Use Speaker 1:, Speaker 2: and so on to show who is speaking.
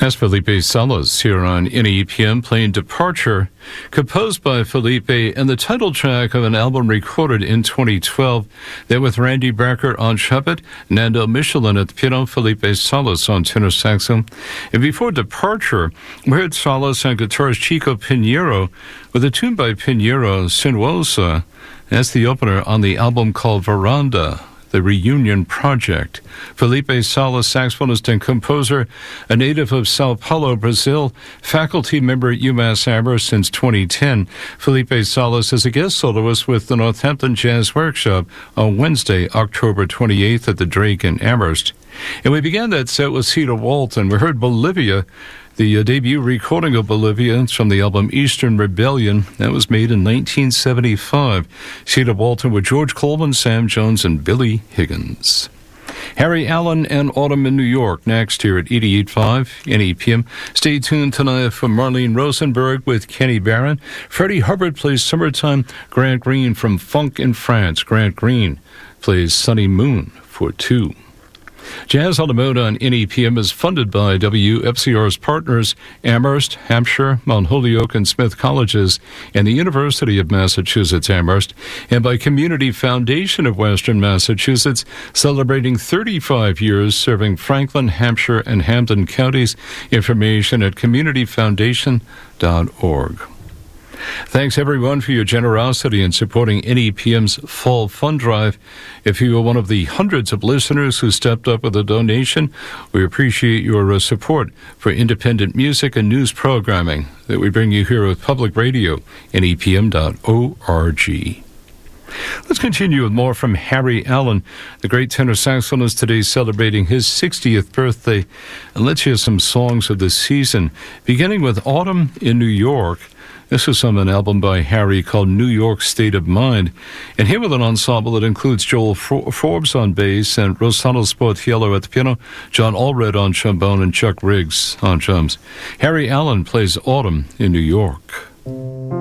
Speaker 1: That's Felipe Salas here on NEPM playing Departure, composed by Felipe and the title track of an album recorded in 2012. Then with Randy Barker on trumpet, Nando Michelin at the piano, Felipe Salas on tenor saxophone. And before Departure, we heard Salas and guitarist Chico Pinheiro with a tune by Pinheiro, Sinuosa. That's the opener on the album called Veranda, the Reunion Project. Felipe Salas, saxophonist and composer, a native of Sao Paulo, Brazil, faculty member at UMass Amherst since 2010. Felipe Salas is a guest soloist with the Northampton Jazz Workshop on Wednesday, October 28th at the Drake in Amherst. And we began that set with Cedar Walton. We heard Bolivia, the debut recording of Bolivia. It's from the album Eastern Rebellion. That was made in 1975. Cedar Walton with George Coleman, Sam Jones, and Billy Higgins. Harry Allen and Autumn in New York next here at 88.5 NEPM. Stay tuned tonight for Marlene Rosenberg with Kenny Barron. Freddie Hubbard plays Summertime. Grant Green from Funk in France. Grant Green plays Sunny Moon for 2. Jazz on the Mode on NEPM is funded by WFCR's partners, Amherst, Hampshire, Mount Holyoke, and Smith Colleges, and the University of Massachusetts Amherst, and by Community Foundation of Western Massachusetts, celebrating 35 years serving Franklin, Hampshire, and Hampden counties. Information at communityfoundation.org. Thanks, everyone, for your generosity in supporting NEPM's Fall Fund Drive. If you are one of the hundreds of listeners who stepped up with a donation, we appreciate your support for independent music and news programming that we bring you here with Public Radio, NEPM.org. Let's continue with more from Harry Allen, the great tenor saxophonist, today celebrating his 60th birthday. And let's hear some songs of the season, beginning with Autumn in New York. This is from an album by Harry called New York State of Mind. And here with an ensemble that includes Joel Forbes on bass and Rosano Sportiello at the piano, John Allred on trombone, and Chuck Riggs on drums. Harry Allen plays Autumn in New York.